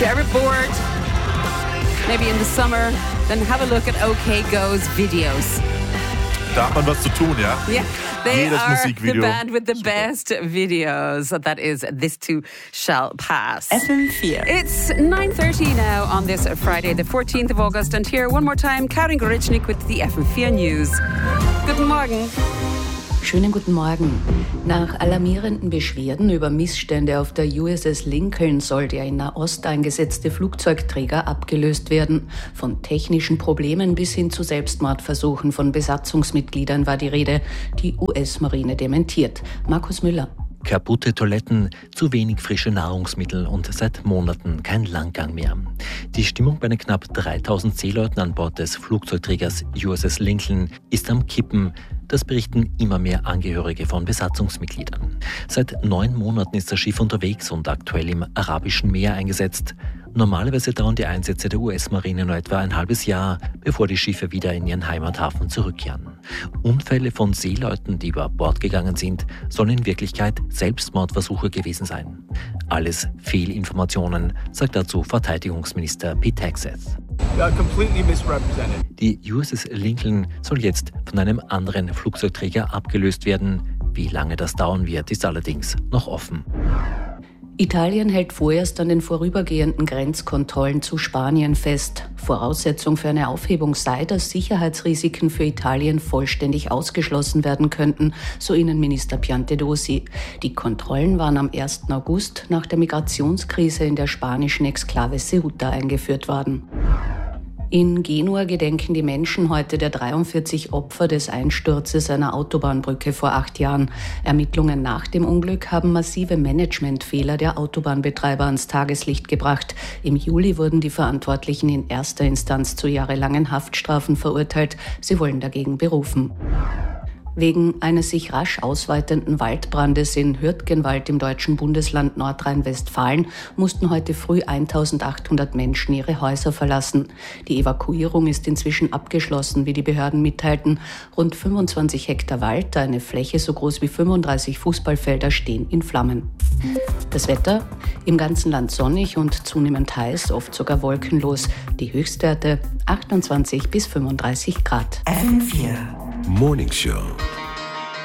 you're ever bored, maybe in the summer, then have a look at OK Go's videos. Da hat man was zu tun, ja? Yeah, they Jedes are Musikvideo. the band with the best videos. That is This Too Shall Pass. FM4. It's 9:30 now on this Friday, the 14th of August. And here, one more time, Karin Gorichnik with the FM4 News. Guten Morgen. Schönen guten Morgen. Nach alarmierenden Beschwerden über Missstände auf der USS Lincoln soll der in Nahost eingesetzte Flugzeugträger abgelöst werden. Von technischen Problemen bis hin zu Selbstmordversuchen von Besatzungsmitgliedern war die Rede. Die US-Marine dementiert. Markus Müller. Kaputte Toiletten, zu wenig frische Nahrungsmittel und seit Monaten kein Langgang mehr. Die Stimmung bei den knapp 3000 Seeleuten an Bord des Flugzeugträgers USS Lincoln ist am Kippen. Das berichten immer mehr Angehörige von Besatzungsmitgliedern. Seit 9 Monaten ist das Schiff unterwegs und aktuell im Arabischen Meer eingesetzt. Normalerweise dauern die Einsätze der US-Marine nur etwa ein halbes Jahr, bevor die Schiffe wieder in ihren Heimathafen zurückkehren. Unfälle von Seeleuten, die über Bord gegangen sind, sollen in Wirklichkeit Selbstmordversuche gewesen sein. Alles Fehlinformationen, sagt dazu Verteidigungsminister Pete Hegseth. Die USS Lincoln soll jetzt von einem anderen Flugzeugträger abgelöst werden. Wie lange das dauern wird, ist allerdings noch offen. Italien hält vorerst an den vorübergehenden Grenzkontrollen zu Spanien fest. Voraussetzung für eine Aufhebung sei, dass Sicherheitsrisiken für Italien vollständig ausgeschlossen werden könnten, so Innenminister Piantedosi. Die Kontrollen waren am 1. August nach der Migrationskrise in der spanischen Exklave Ceuta eingeführt worden. In Genua gedenken die Menschen heute der 43 Opfer des Einsturzes einer Autobahnbrücke vor 8 Jahren. Ermittlungen nach dem Unglück haben massive Managementfehler der Autobahnbetreiber ans Tageslicht gebracht. Im Juli wurden die Verantwortlichen in erster Instanz zu jahrelangen Haftstrafen verurteilt. Sie wollen dagegen berufen. Wegen eines sich rasch ausweitenden Waldbrandes in Hürtgenwald im deutschen Bundesland Nordrhein-Westfalen mussten heute früh 1800 Menschen ihre Häuser verlassen. Die Evakuierung ist inzwischen abgeschlossen, wie die Behörden mitteilten. Rund 25 Hektar Wald, eine Fläche so groß wie 35 Fußballfelder, stehen in Flammen. Das Wetter? Im ganzen Land sonnig und zunehmend heiß, oft sogar wolkenlos. Die Höchstwerte 28 bis 35 Grad. FM4. Morning Show.